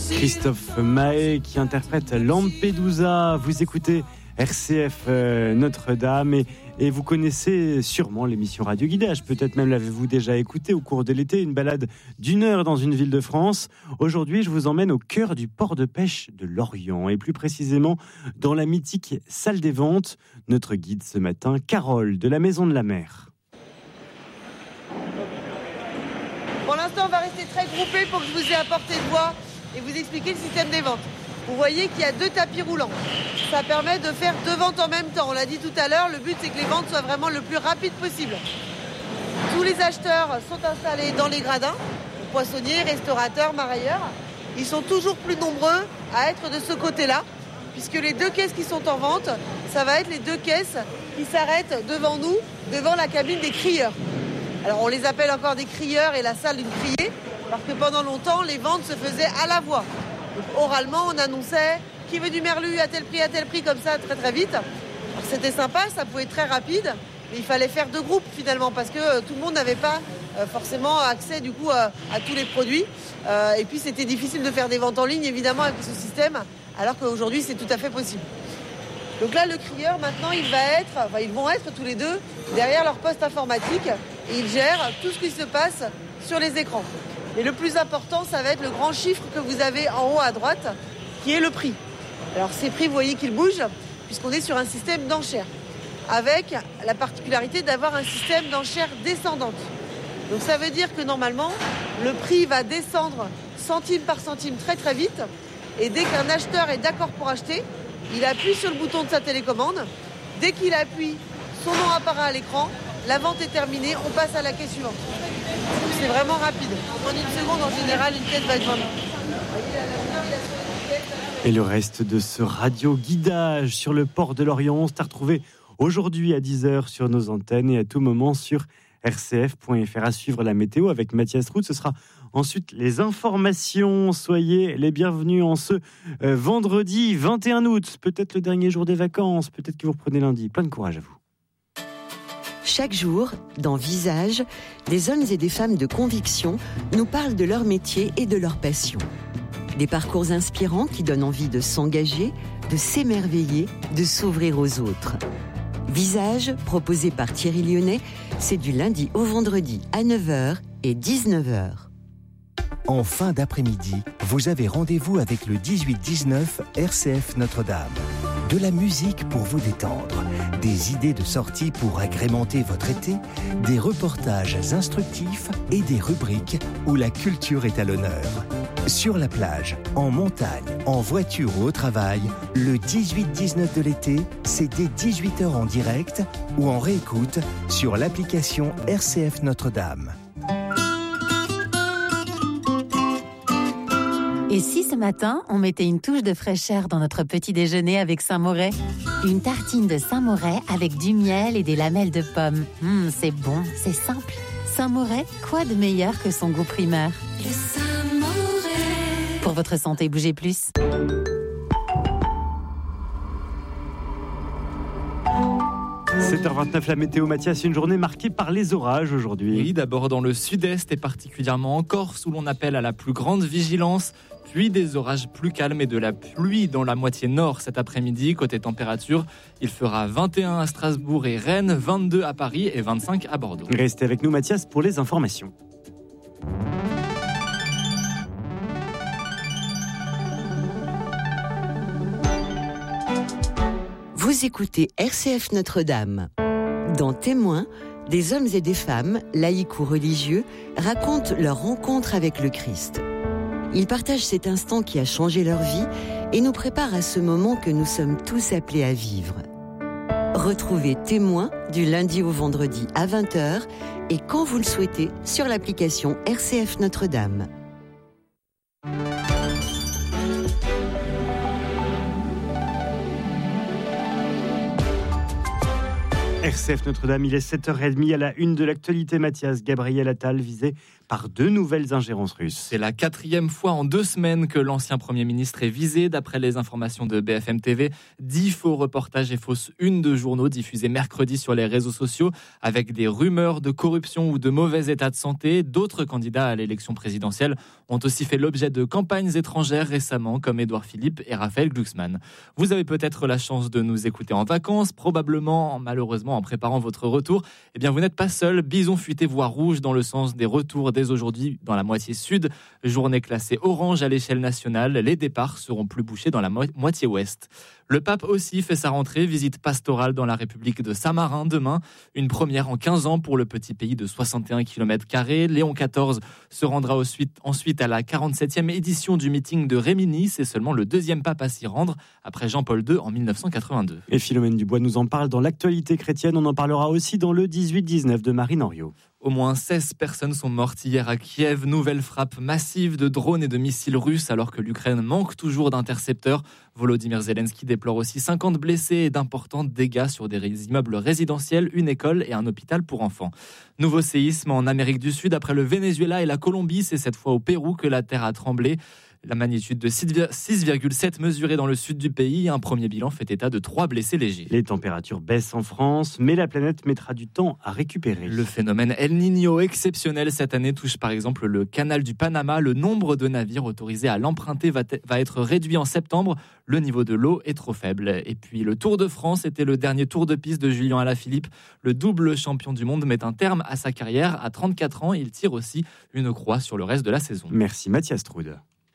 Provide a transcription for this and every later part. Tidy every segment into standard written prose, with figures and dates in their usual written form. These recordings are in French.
Christophe Maé qui interprète Lampedusa. Vous écoutez RCF Notre-Dame et vous connaissez sûrement l'émission Radio Guidage. Peut-être même l'avez-vous déjà écouté au cours de l'été, une balade d'1 heure dans une ville de France. Aujourd'hui, je vous emmène au cœur du port de pêche de Lorient et plus précisément dans la mythique salle des ventes. Notre guide ce matin, Carole de la Maison de la Mer. Pour l'instant, on va rester très groupés pour que je vous ai apporté de voix et vous expliquer le système des ventes. Vous voyez qu'il y a 2 tapis roulants. Ça permet de faire 2 ventes en même temps. On l'a dit tout à l'heure, le but c'est que les ventes soient vraiment le plus rapide possible. Tous les acheteurs sont installés dans les gradins, poissonniers, restaurateurs, marailleurs. Ils sont toujours plus nombreux à être de ce côté-là, puisque les 2 caisses qui sont en vente, ça va être les 2 caisses qui s'arrêtent devant nous, devant la cabine des crieurs. Alors on les appelle encore des crieurs et la salle d'une criée, parce que pendant longtemps, les ventes se faisaient à la voix. Donc, oralement, on annonçait qui veut du merlu à tel prix, comme ça, très très vite. Alors, c'était sympa, ça pouvait être très rapide, mais il fallait faire 2 groupes finalement, parce que tout le monde n'avait pas forcément accès du coup à tous les produits. Et puis c'était difficile de faire des ventes en ligne, évidemment, avec ce système, alors qu'aujourd'hui, c'est tout à fait possible. Donc là, le crieur, maintenant, ils vont être tous les 2 derrière leur poste informatique et ils gèrent tout ce qui se passe sur les écrans. Et le plus important, ça va être le grand chiffre que vous avez en haut à droite, qui est le prix. Alors ces prix, vous voyez qu'ils bougent, puisqu'on est sur un système d'enchères, avec la particularité d'avoir un système d'enchères descendante. Donc ça veut dire que normalement, le prix va descendre centime par centime très très vite, et dès qu'un acheteur est d'accord pour acheter, il appuie sur le bouton de sa télécommande. Dès qu'il appuie, son nom apparaît à l'écran, la vente est terminée, on passe à la caisse suivante. C'est vraiment rapide. En 1 seconde, en général, une caisse va être vendue. Et le reste de ce radio guidage sur le port de Lorient, c'est à retrouver aujourd'hui à 10h sur nos antennes et à tout moment sur rcf.fr. À suivre la météo avec Mathias Roux. Ce sera ensuite les informations. Soyez les bienvenus en ce vendredi 21 août. Peut-être le dernier jour des vacances, peut-être que vous reprenez lundi. Plein de courage à vous. Chaque jour, dans Visage, des hommes et des femmes de conviction nous parlent de leur métier et de leur passion. Des parcours inspirants qui donnent envie de s'engager, de s'émerveiller, de s'ouvrir aux autres. Visage, proposé par Thierry Lyonnais, c'est du lundi au vendredi à 9h et 19h. En fin d'après-midi, vous avez rendez-vous avec le 18-19 RCF Notre-Dame. De la musique pour vous détendre, des idées de sortie pour agrémenter votre été, des reportages instructifs et des rubriques où la culture est à l'honneur. Sur la plage, en montagne, en voiture ou au travail, le 18-19 de l'été, c'est dès 18h en direct ou en réécoute sur l'application RCF Notre-Dame. Et si ce matin, on mettait une touche de fraîcheur dans notre petit déjeuner avec Saint-Moret ? Une tartine de Saint-Moret avec du miel et des lamelles de pommes. C'est bon, c'est simple. Saint-Moret, quoi de meilleur que son goût primaire ? Le Saint-Moret. Pour votre santé, bougez plus. – 7h29, la météo, Mathias, une journée marquée par les orages aujourd'hui. Oui, d'abord dans le sud-est et particulièrement en Corse où l'on appelle à la plus grande vigilance, puis des orages plus calmes et de la pluie dans la moitié nord cet après-midi. Côté température, il fera 21 à Strasbourg et Rennes, 22 à Paris et 25 à Bordeaux. Restez avec nous, Mathias, pour les informations. Vous écoutez RCF Notre-Dame. Dans Témoins, des hommes et des femmes, laïcs ou religieux, racontent leur rencontre avec le Christ. Ils partagent cet instant qui a changé leur vie et nous préparent à ce moment que nous sommes tous appelés à vivre. Retrouvez Témoins du lundi au vendredi à 20h et quand vous le souhaitez sur l'application RCF Notre-Dame. RCF Notre-Dame, il est 7h30 à la une de l'actualité. Mathias, Gabriel Attal visé par 2 nouvelles ingérences russes. C'est la 4e fois en 2 semaines que l'ancien Premier ministre est visé. D'après les informations de BFM TV, 10 faux reportages et fausses unes de journaux diffusés mercredi sur les réseaux sociaux avec des rumeurs de corruption ou de mauvais état de santé. D'autres candidats à l'élection présidentielle ont aussi fait l'objet de campagnes étrangères récemment, comme Édouard Philippe et Raphaël Glucksmann. Vous avez peut-être la chance de nous écouter en vacances, probablement, malheureusement, en préparant votre retour. Eh bien, vous n'êtes pas seul. Bison futé voie rouge dans le sens des retours dès aujourd'hui dans la moitié sud. Journée classée orange à l'échelle nationale. Les départs seront plus bouchés dans la moitié ouest. Le pape aussi fait sa rentrée, visite pastorale dans la République de Saint-Marin demain. Une première en 15 ans pour le petit pays de 61 km². Léon XIV se rendra ensuite à la 47e édition du meeting de Rimini. C'est seulement le 2e pape à s'y rendre, après Jean-Paul II en 1982. Et Philomène Dubois nous en parle dans l'actualité chrétienne. On en parlera aussi dans le 18-19 de Marine Henriot. Au moins 16 personnes sont mortes hier à Kiev. Nouvelle frappe massive de drones et de missiles russes alors que l'Ukraine manque toujours d'intercepteurs. Volodymyr Zelensky déplore aussi 50 blessés et d'importants dégâts sur des immeubles résidentiels, une école et un hôpital pour enfants. Nouveau séisme en Amérique du Sud après le Venezuela et la Colombie. C'est cette fois au Pérou que la terre a tremblé. La magnitude de 6,7 mesurée dans le sud du pays. Un premier bilan fait état de 3 blessés légers. Les températures baissent en France, mais la planète mettra du temps à récupérer. Le phénomène El Niño exceptionnel cette année touche par exemple le canal du Panama. Le nombre de navires autorisés à l'emprunter va être réduit en septembre. Le niveau de l'eau est trop faible. Et puis le Tour de France était le dernier tour de piste de Julien Alaphilippe. Le double champion du monde met un terme à sa carrière. À 34 ans, il tire aussi une croix sur le reste de la saison. Merci Mathias Troude.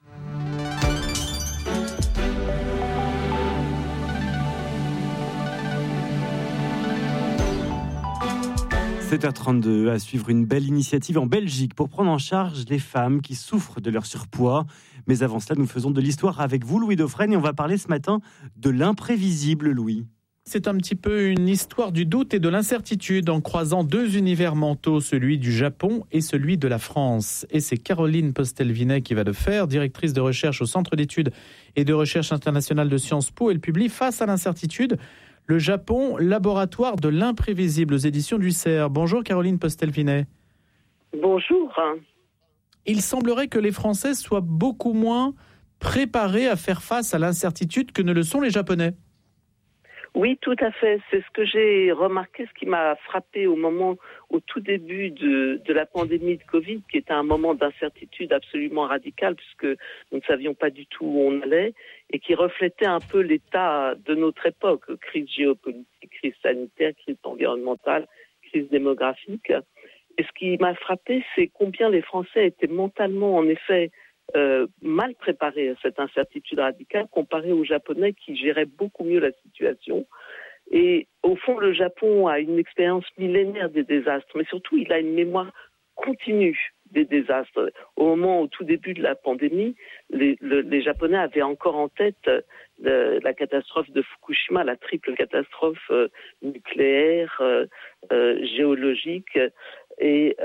7h32, à suivre une belle initiative en Belgique pour prendre en charge les femmes qui souffrent de leur surpoids. Mais avant cela, nous faisons de l'histoire avec vous, Louis Dauphren, et on va parler ce matin de l'imprévisible, Louis. C'est un petit peu une histoire du doute et de l'incertitude en croisant 2 univers mentaux, celui du Japon et celui de la France. Et c'est Caroline Postel-Vinet qui va le faire, directrice de recherche au Centre d'études et de recherche internationale de Sciences Po. Elle publie Face à l'incertitude, le Japon, laboratoire de l'imprévisible aux éditions du CERF. Bonjour Caroline Postel-Vinet. Bonjour. Il semblerait que les Français soient beaucoup moins préparés à faire face à l'incertitude que ne le sont les Japonais. Oui, tout à fait. C'est ce que j'ai remarqué, ce qui m'a frappé au tout début de la pandémie de Covid, qui était un moment d'incertitude absolument radicale, puisque nous ne savions pas du tout où on allait, et qui reflétait un peu l'état de notre époque. Crise géopolitique, crise sanitaire, crise environnementale, crise démographique. Et ce qui m'a frappé, c'est combien les Français étaient mentalement, en effet, mal préparés à cette incertitude radicale comparé aux Japonais qui géraient beaucoup mieux la situation. Et au fond, le Japon a une expérience millénaire des désastres, mais surtout, il a une mémoire continue des désastres. Au tout début de la pandémie, les Japonais avaient encore en tête la catastrophe de Fukushima, la triple catastrophe nucléaire, géologique et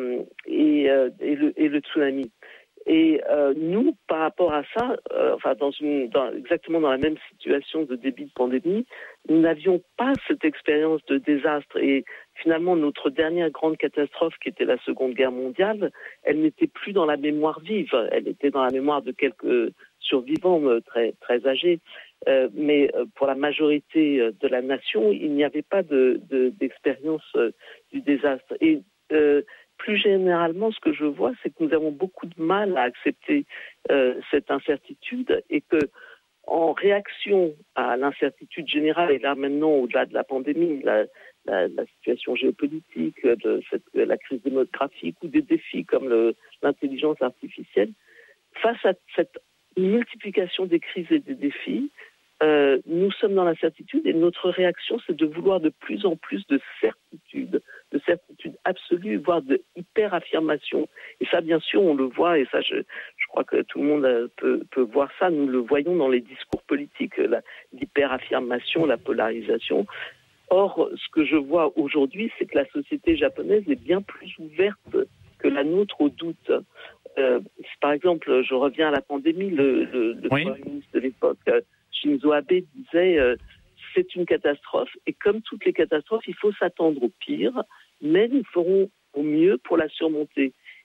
le tsunami. Et nous, par rapport à ça, exactement dans la même situation de début de pandémie, nous n'avions pas cette expérience de désastre. Et finalement, notre dernière grande catastrophe, qui était la Seconde Guerre mondiale, elle n'était plus dans la mémoire vive. Elle était dans la mémoire de quelques survivants très, très âgés. Mais pour la majorité de la nation, il n'y avait pas d'expérience du désastre. Et plus généralement, ce que je vois, c'est que nous avons beaucoup de mal à accepter cette incertitude et que, en réaction à l'incertitude générale, et là maintenant, au-delà de la pandémie, la situation géopolitique, la crise démographique ou des défis comme l'intelligence artificielle, face à cette multiplication des crises et des défis, nous sommes dans l'incertitude et notre réaction, c'est de vouloir de plus en plus de certitude absolue, voire de hyper-affirmation. Et ça, bien sûr, on le voit, et ça, je crois que tout le monde peut voir ça. Nous le voyons dans les discours politiques, l'hyper-affirmation, la polarisation. Or, ce que je vois aujourd'hui, c'est que la société japonaise est bien plus ouverte que la nôtre au doute. Par exemple, je reviens à la pandémie, le Premier ministre de l'époque, Shinzo Abe, disait c'est une catastrophe et comme toutes les catastrophes, il faut s'attendre au pire, mais nous ferons au mieux pour la surmonter.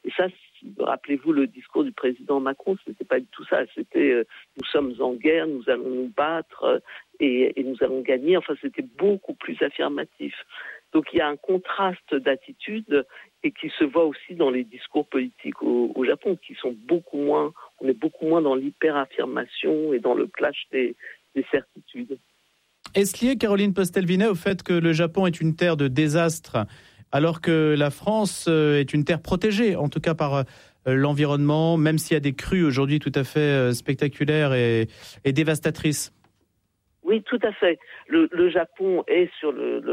Et ça, rappelez-vous le discours du président Macron, c'était pas du tout ça. C'était nous sommes en guerre, nous allons nous battre et nous allons gagner. Enfin, c'était beaucoup plus affirmatif. Donc il y a un contraste d'attitude et qui se voit aussi dans les discours politiques au Japon, qui sont on est beaucoup moins dans l'hyper-affirmation et dans le clash des certitudes. Est-ce lié, Caroline Postel-Vinet, au fait que le Japon est une terre de désastre, alors que la France est une terre protégée, en tout cas par l'environnement, même s'il y a des crues aujourd'hui tout à fait spectaculaires et dévastatrices? Oui, tout à fait. Le Japon est sur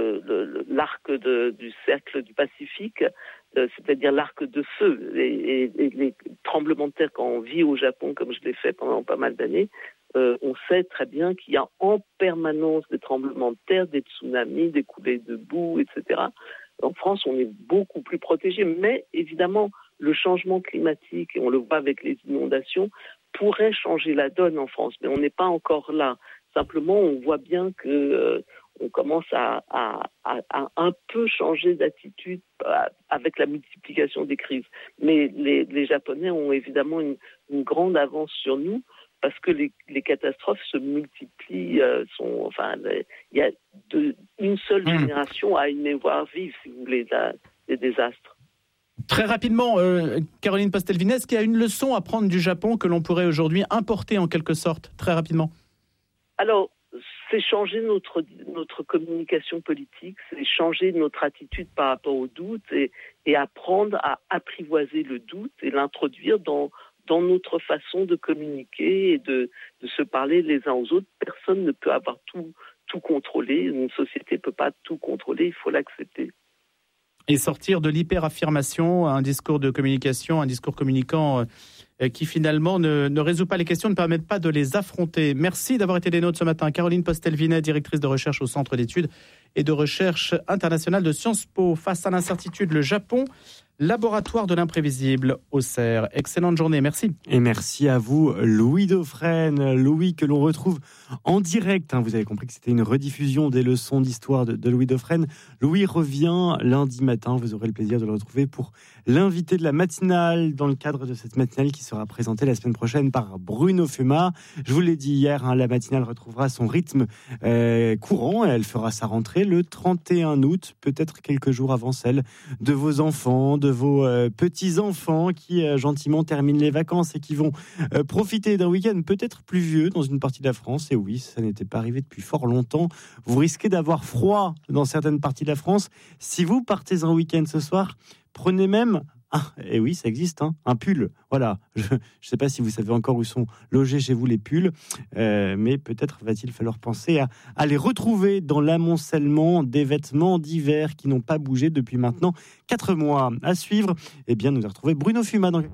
l'arc du cercle du Pacifique, c'est-à-dire l'arc de feu. Et les tremblements de terre, quand on vit au Japon, comme je l'ai fait pendant pas mal d'années, on sait très bien qu'il y a en permanence des tremblements de terre, des tsunamis, des coulées de boue, etc. En France, on est beaucoup plus protégé, mais évidemment, le changement climatique, et on le voit avec les inondations, pourrait changer la donne en France, mais on n'est pas encore là. Simplement, on voit bien que on commence à un peu changer d'attitude avec la multiplication des crises. Mais les Japonais ont évidemment une grande avance sur nous parce que les catastrophes se multiplient. Il y a une seule génération à une mémoire vive, si vous voulez, des désastres. Très rapidement, Caroline Postel-Vinet, est-ce qu'il y a une leçon à prendre du Japon que l'on pourrait aujourd'hui importer en quelque sorte, très rapidement? Alors, c'est changer notre communication politique, c'est changer notre attitude par rapport au doute et apprendre à apprivoiser le doute et l'introduire dans notre façon de communiquer et de se parler les uns aux autres. Personne ne peut avoir tout contrôlé, une société ne peut pas tout contrôler, il faut l'accepter. Et sortir de l'hyper-affirmation, un discours de communication, un discours communicant qui finalement ne résout pas les questions, ne permet pas de les affronter. Merci d'avoir été des nôtres ce matin. Caroline Postel-Vinet, directrice de recherche au Centre d'études et de recherche internationale de Sciences Po. Face à l'incertitude, le Japon, laboratoire de l'imprévisible, Auxerre. Excellente journée, merci. Et merci à vous, Louis Dauphren. Louis, que l'on retrouve en direct. Vous avez compris que c'était une rediffusion des leçons d'histoire de Louis Dauphren. Louis revient lundi matin. Vous aurez le plaisir de le retrouver pour l'invité de la matinale, dans le cadre de cette matinale qui sera présentée la semaine prochaine par Bruno Fuma. Je vous l'ai dit hier, la matinale retrouvera son rythme courant et elle fera sa rentrée le 31 août, peut-être quelques jours avant celle de vos enfants, de vos petits-enfants qui gentiment terminent les vacances et qui vont profiter d'un week-end peut-être pluvieux dans une partie de la France. Et oui, ça n'était pas arrivé depuis fort longtemps. Vous risquez d'avoir froid dans certaines parties de la France. Si vous partez un week-end ce soir, prenez même... et oui, ça existe, un pull. Voilà, je ne sais pas si vous savez encore où sont logés chez vous les pulls, mais peut-être va-t-il falloir penser à les retrouver dans l'amoncellement des vêtements d'hiver qui n'ont pas bougé depuis maintenant 4 mois. À suivre, nous allons retrouver Bruno Fuma dans...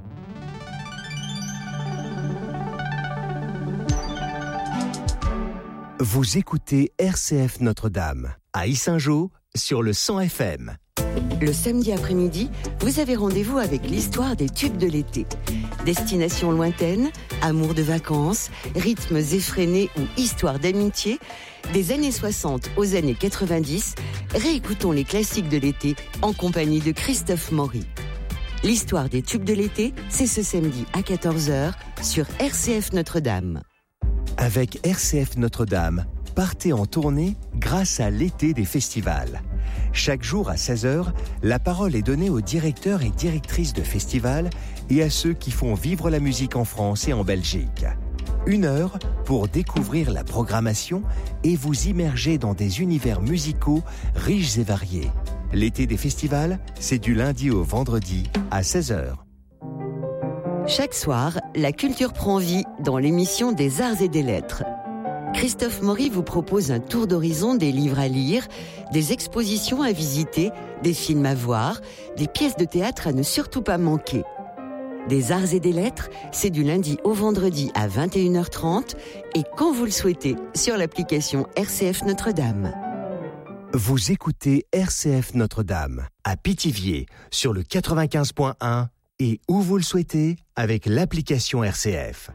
Vous écoutez RCF Notre-Dame, à Yssingeaux, sur le 100 FM. Le samedi après-midi, vous avez rendez-vous avec l'histoire des tubes de l'été. Destinations lointaines, amour de vacances, rythmes effrénés ou histoires d'amitié, des années 60 aux années 90, réécoutons les classiques de l'été en compagnie de Christophe Maury. L'histoire des tubes de l'été, c'est ce samedi à 14h sur RCF Notre-Dame. Avec RCF Notre-Dame, partez en tournée grâce à l'été des festivals. Chaque jour à 16h, la parole est donnée aux directeurs et directrices de festivals et à ceux qui font vivre la musique en France et en Belgique. 1 heure pour découvrir la programmation et vous immerger dans des univers musicaux riches et variés. L'été des festivals, c'est du lundi au vendredi à 16h. Chaque soir, la culture prend vie dans l'émission des Arts et des Lettres. Christophe Maury vous propose un tour d'horizon des livres à lire, des expositions à visiter, des films à voir, des pièces de théâtre à ne surtout pas manquer. Des Arts et des Lettres, c'est du lundi au vendredi à 21h30 et quand vous le souhaitez sur l'application RCF Notre-Dame. Vous écoutez RCF Notre-Dame à Pithiviers sur le 95.1 et où vous le souhaitez avec l'application RCF.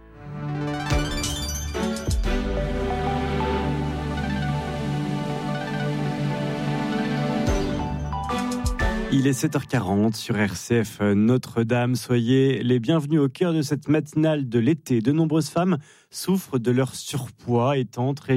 Il est 7h40 sur RCF Notre-Dame. Soyez les bienvenus au cœur de cette matinale de l'été. De nombreuses femmes souffrent de leur surpoids et tentent